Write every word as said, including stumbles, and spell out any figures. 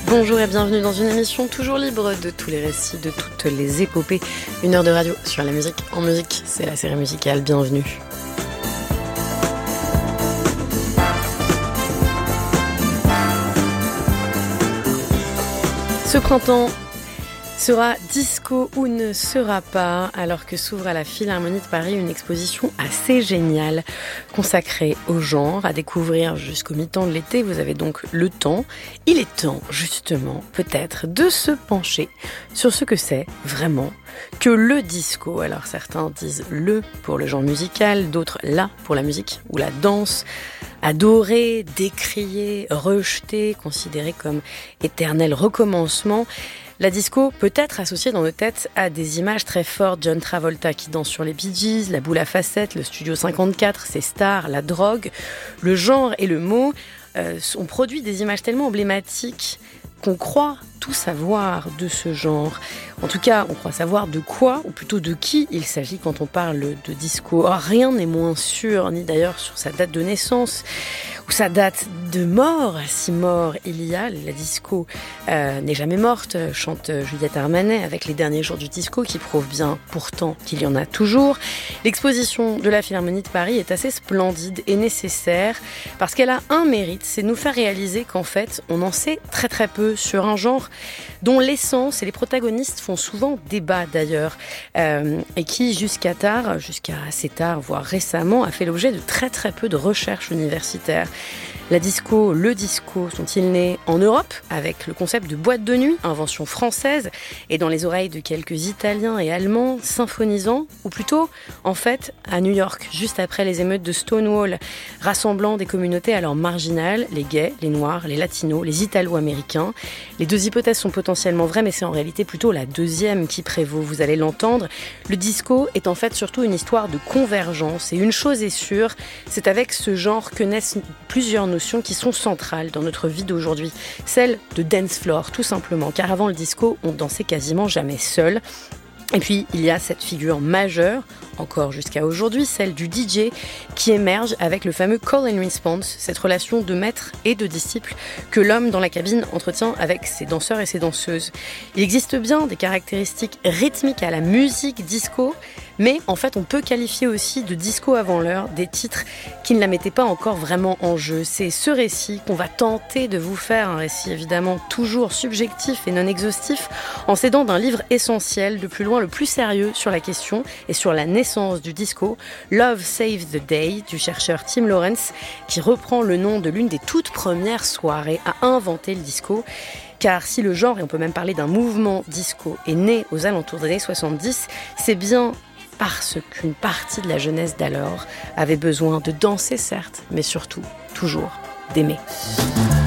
Bonjour et bienvenue dans une émission toujours libre de tous les récits, de toutes les épopées. Une heure de radio sur la musique en musique, c'est la série musicale, bienvenue. Ce printemps sera disco ou ne sera pas, alors que s'ouvre à la Philharmonie de Paris une exposition assez géniale consacrée au genre, à découvrir jusqu'au mi-temps de l'été. Vous avez donc le temps. Il est temps, justement, peut-être, de se pencher sur ce que c'est vraiment que le disco. Alors certains disent le pour le genre musical, d'autres la pour la musique ou la danse. Adoré, décrié, rejeté, considéré comme éternel recommencement. La disco peut être associée dans nos têtes à des images très fortes. John Travolta qui danse sur les Bee Gees, la boule à facettes, le Studio cinquante-quatre, ses stars, la drogue. Le genre et le mot euh, ont produit des images tellement emblématiques qu'on croit tout savoir de ce genre. En tout cas, on croit savoir de quoi, ou plutôt de qui il s'agit quand on parle de disco. Or, rien n'est moins sûr, ni d'ailleurs sur sa date de naissance, ou sa date de mort, si mort il y a. La disco euh, n'est jamais morte, chante Juliette Armanet avec les derniers jours du disco, qui prouve bien pourtant qu'il y en a toujours. L'exposition de la Philharmonie de Paris est assez splendide et nécessaire, parce qu'elle a un mérite, c'est de nous faire réaliser qu'en fait, on en sait très très peu sur un genre dont l'essence et les protagonistes font souvent débat d'ailleurs, euh, et qui jusqu'à tard, jusqu'à assez tard, voire récemment, a fait l'objet de très très peu de recherches universitaires. La disco, le disco, sont-ils nés en Europe avec le concept de boîte de nuit, invention française, et dans les oreilles de quelques Italiens et Allemands symphonisants, ou plutôt, en fait, à New York, juste après les émeutes de Stonewall, rassemblant des communautés alors marginales, les gays, les noirs, les latinos, les italo-américains. Les deux hypothèses sont potentiellement vraies, mais c'est en réalité plutôt la deuxième qui prévaut, vous allez l'entendre. Le disco est en fait surtout une histoire de convergence, et une chose est sûre, c'est avec ce genre que naissent plusieurs notions qui sont centrales dans notre vie d'aujourd'hui. Celle de dance floor, tout simplement, car avant le disco, on dansait quasiment jamais seul. Et puis, il y a cette figure majeure, encore jusqu'à aujourd'hui, celle du D J, qui émerge avec le fameux call and response, cette relation de maître et de disciple que l'homme dans la cabine entretient avec ses danseurs et ses danseuses. Il existe bien des caractéristiques rythmiques à la musique disco, mais en fait, on peut qualifier aussi de disco avant l'heure des titres qui ne la mettaient pas encore vraiment en jeu. C'est ce récit qu'on va tenter de vous faire, un récit évidemment toujours subjectif et non exhaustif, en s'aidant d'un livre essentiel, de plus loin le plus sérieux sur la question et sur la naissance du disco, Love Save the Day, du chercheur Tim Lawrence, qui reprend le nom de l'une des toutes premières soirées à inventer le disco. Car si le genre, et on peut même parler d'un mouvement disco, est né aux alentours des années soixante-dix, c'est bien parce qu'une partie de la jeunesse d'alors avait besoin de danser certes, mais surtout, toujours, d'aimer.